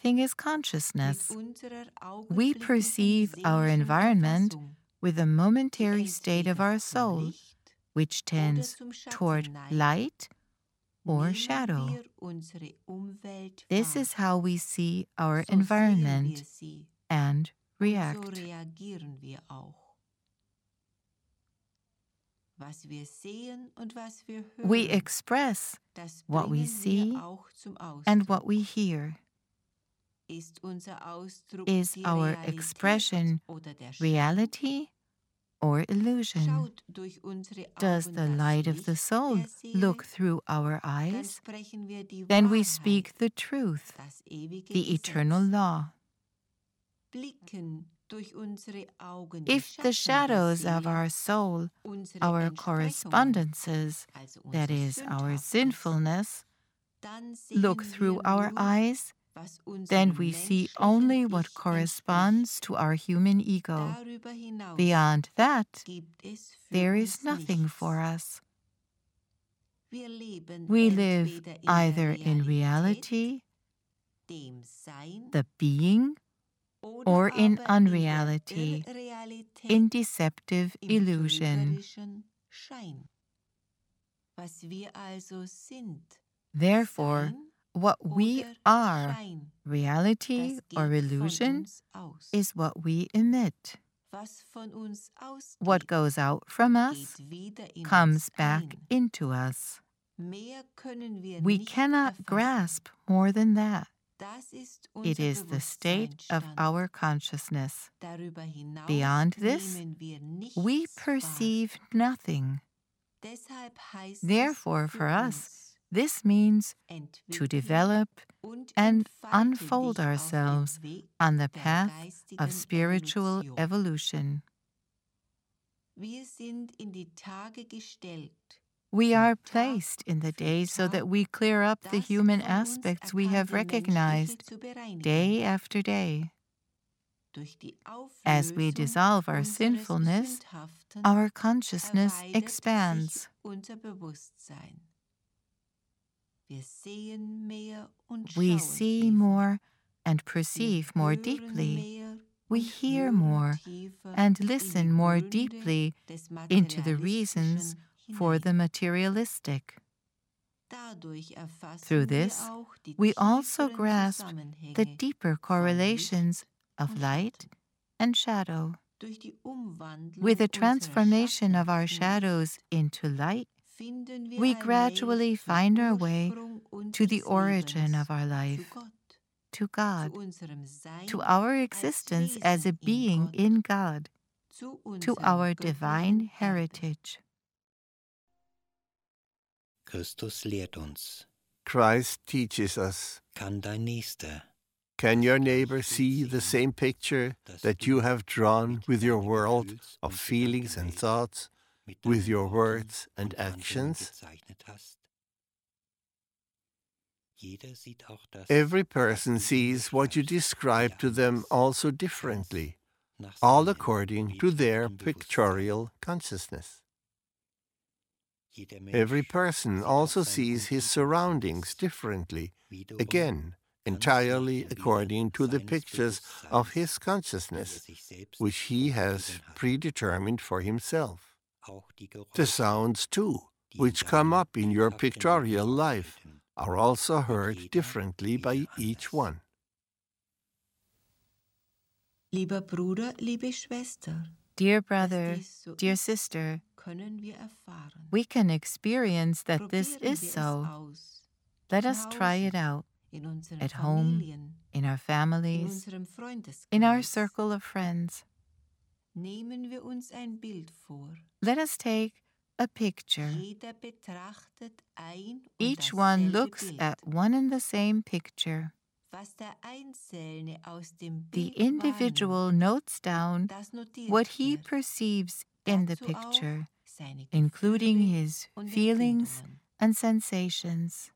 everything is consciousness. We perceive our environment with a momentary state of our soul, which tends toward light or shadow. This is how we see our environment and react. We express what we see and what we hear. Is our expression reality or illusion? Does the light of the soul look through our eyes? Then we speak the truth, the eternal law. If the shadows of our soul, our correspondences, that is, our sinfulness, look through our eyes, then we see only what corresponds to our human ego. Beyond that, there is nothing for us. We live either in reality, the being, or in unreality, in deceptive illusion. Therefore, what we are, reality or illusion, is what we emit. What goes out from us comes back into us. We cannot grasp more than that. It is the state of our consciousness. Beyond this, we perceive nothing. Therefore, for us, this means to develop and unfold ourselves on the path of spiritual evolution. We are placed in the days so that we clear up the human aspects we have recognized day after day. As we dissolve our sinfulness, our consciousness expands. We see more and perceive more deeply. We hear more and listen more deeply into the reasons for the materialistic. Through this, we also grasp the deeper correlations of light and shadow. With the transformation of our shadows into light, we gradually find our way to the origin of our life, to God, to our existence as a being in God, to our divine heritage. Christus lehrt uns. Christ teaches us. Kann dein Nächster, Can your neighbor see the same picture that you have drawn with your world of feelings and thoughts, with your words and actions? Every person sees what you describe to them also differently, all according to their pictorial consciousness. Every person also sees his surroundings differently, again, entirely according to the pictures of his consciousness, which he has predetermined for himself. The sounds, too, which come up in your pictorial life, are also heard differently by each one. Lieber Bruder, liebe Schwester, Dear brother, dear sister, we can experience that this is so. Let us try it out at home, in our families, in our circle of friends. Let us take a picture. Each one looks at one and the same picture. The individual notes down what he perceives in the picture, including his feelings and sensations.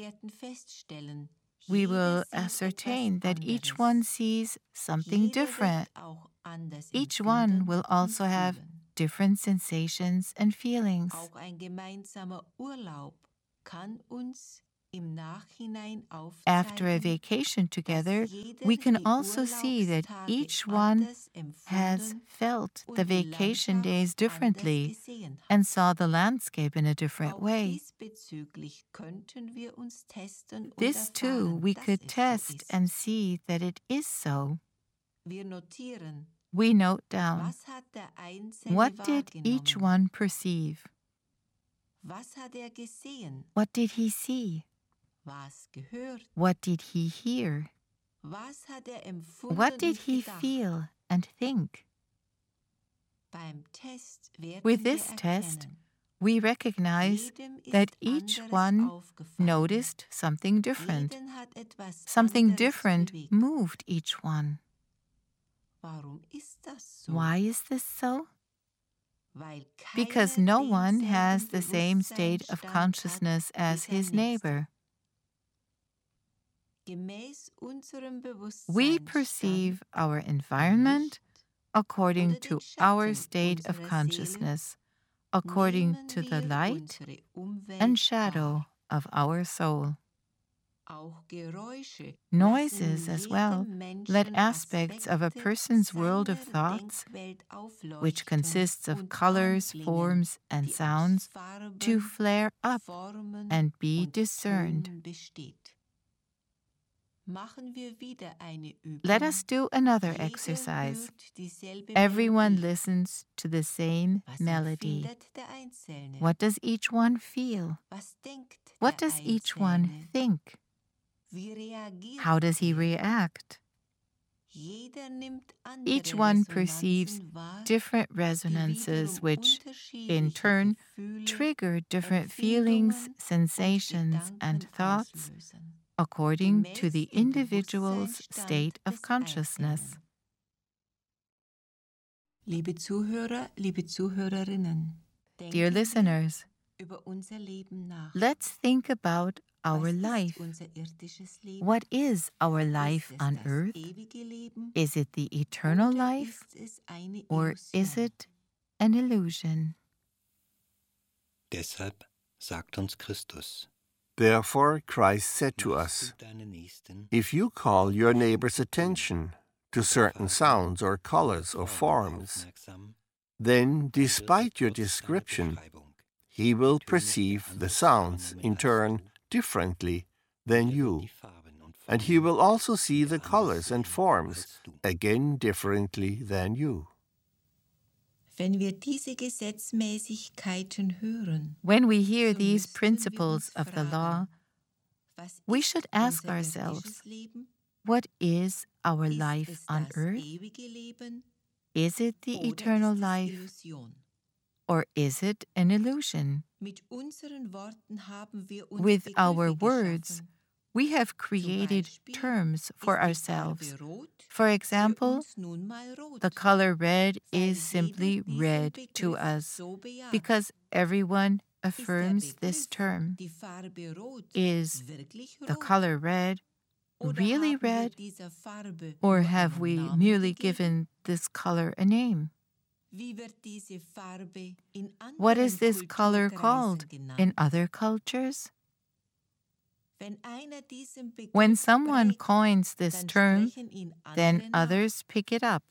We will ascertain that each one sees something different. Each one will also have different sensations and feelings. After a vacation together, we can also see that each one has felt the vacation days differently and saw the landscape in a different way. This too we could test and see that it is so. We note down, what did each one perceive? What did he see? What did he hear? What did he feel and think? With this test, we recognize that each one noticed something different. Something different moved each one. Why is this so? Because no one has the same state of consciousness as his neighbor. We perceive our environment according to our state of consciousness, according to the light and shadow of our soul. Noises as well let aspects of a person's world of thoughts, which consists of colors, forms, and sounds, to flare up and be discerned. Let us do another exercise. Everyone listens to the same melody. What does each one feel? What does each one think? How does he react? Each one perceives different resonances which, in turn, trigger different feelings, sensations, and thoughts according to the individual's state of consciousness. Liebe Zuhörer, liebe Zuhörerinnen, Dear listeners, let's think about our life. What is our life on earth? Is it the eternal life, or is it an illusion? Deshalb sagt uns Christus: Therefore Christ said to us, if you call your neighbor's attention to certain sounds or colors or forms, then despite your description, he will perceive the sounds in turn differently than you, and he will also see the colors and forms again differently than you. Wenn wir diese Gesetzmäßigkeiten hören, when we hear these principles of the law, we should ask ourselves, what is our life on earth? Is it the eternal life, or is it an illusion? With our words, we have created terms for ourselves. For example, the color red is simply red to us because everyone affirms this term. Is the color red really red, or have we merely given this color a name? What is this color called in other cultures? When someone coins this term, then others pick it up.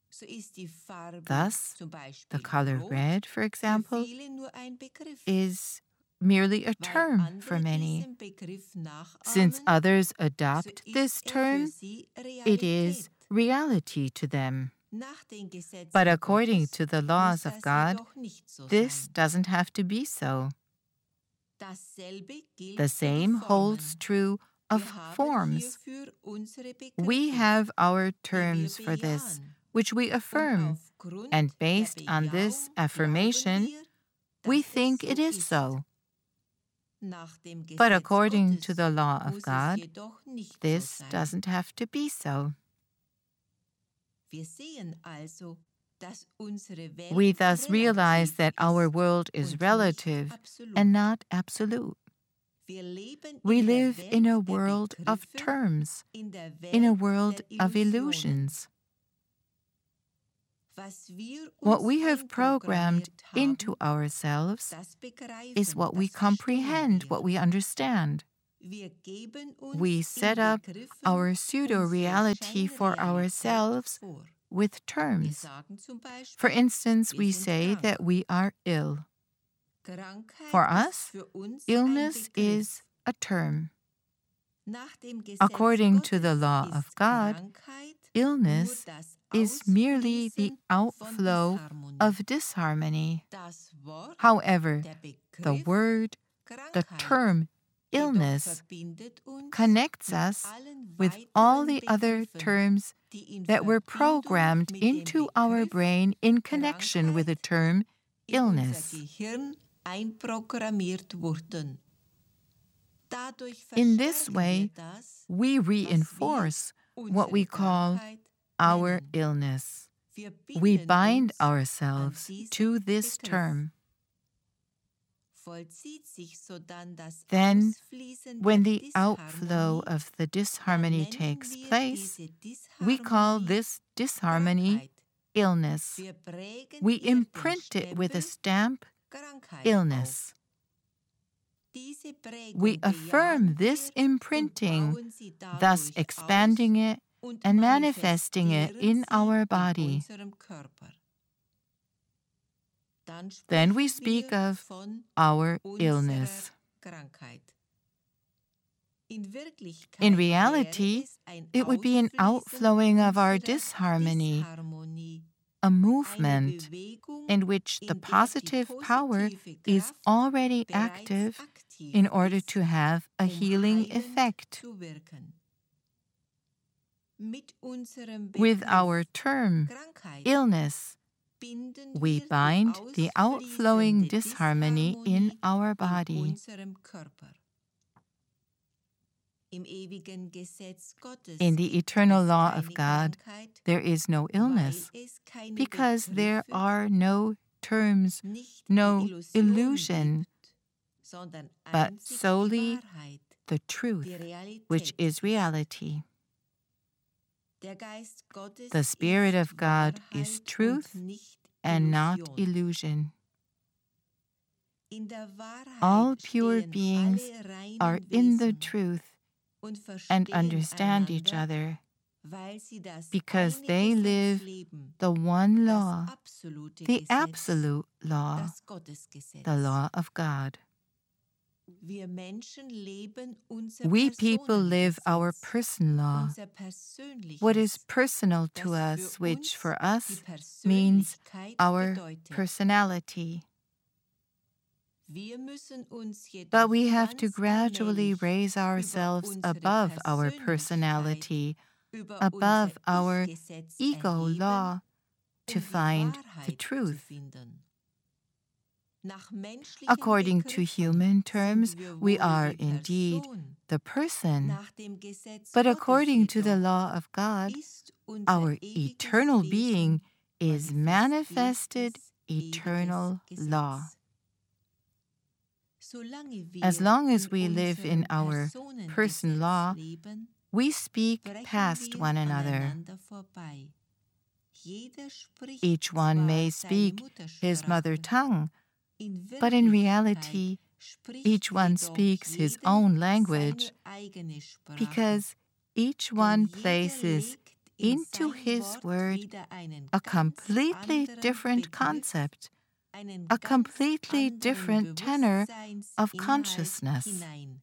Thus, the color red, for example, is merely a term for many. Since others adopt this term, it is reality to them. But according to the laws of God, this doesn't have to be so. The same holds true of forms. We have our terms for this, which we affirm, and based on this affirmation, we think it is so. But according to the law of God, this doesn't have to be so. We thus realize that our world is relative and not absolute. We live in a world of terms, in a world of illusions. What we have programmed into ourselves is what we comprehend, what we understand. We set up our pseudo-reality for ourselves with terms. For instance, we say that we are ill. For us, illness is a term. According to the law of God, illness is merely the outflow of disharmony. However, the word, the term illness, connects us with all the other terms that were programmed into our brain in connection with the term illness. In this way, we reinforce what we call our illness. We bind ourselves to this term. Then, when the outflow of the disharmony takes place, we call this disharmony illness. We imprint it with a stamp, illness. We affirm this imprinting, thus expanding it and manifesting it in our body. Then we speak of our illness. In reality, it would be an outflowing of our disharmony, a movement in which the positive power is already active in order to have a healing effect. With our term, illness, we bind the outflowing disharmony in our body. In the eternal law of God, there is no illness, because there are no terms, no illusion, but solely the truth, which is reality. The Spirit of God is truth and not illusion. All pure beings are in the truth and understand each other because they live the one law, the absolute law, the law of God. We people live our person law, what is personal to us, which for us means our personality. But we have to gradually raise ourselves above our personality, above our ego law, to find the truth. According to human terms, we are indeed the person, but according to the law of God, our eternal being is manifested eternal law. As long as we live in our person law, we speak past one another. Each one may speak his mother tongue, but in reality, each one speaks his own language because each one places into his word a completely different concept, a completely different tenor of consciousness.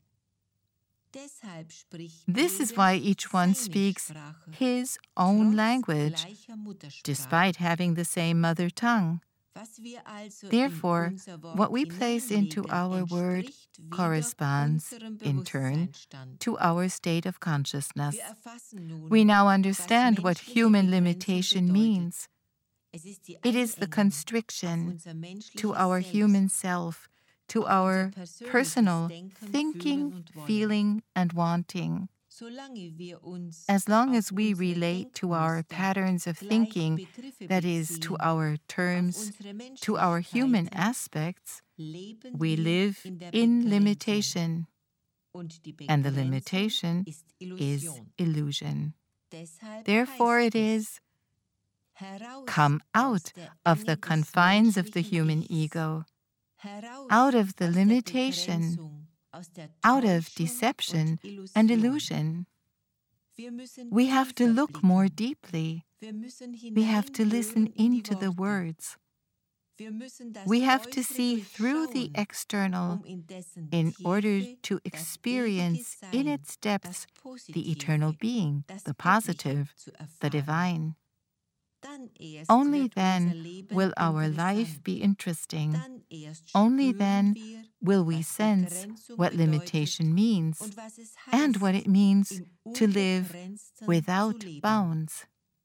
This is why each one speaks his own language, despite having the same mother tongue. Therefore, what we place into our word corresponds, in turn, to our state of consciousness. We now understand what human limitation means. It is the constriction to our human self, to our personal thinking, feeling, and wanting. As long as we relate to our patterns of thinking, that is, to our terms, to our human aspects, we live in limitation, and the limitation is illusion. Therefore it is, come out of the confines of the human ego, out of the limitation, out of deception and illusion. We have to look more deeply. We have to listen into the words. We have to see through the external in order to experience in its depths the eternal being, the positive, the divine. Only then will our life be interesting. Only then will we sense what limitation means and what it means to live without bounds.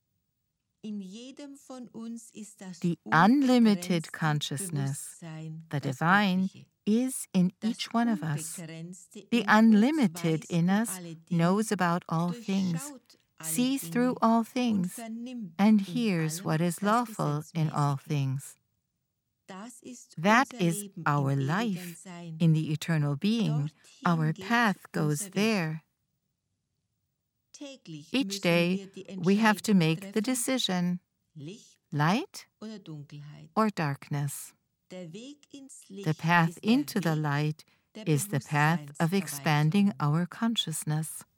The unlimited consciousness, the divine, is in each one of us. The unlimited in us knows about all things, sees through all things, and hears what is lawful in all things. That is our life in the eternal being. Our path goes there. Each day, we have to make the decision, light or darkness. The path into the light is the path of expanding our consciousness.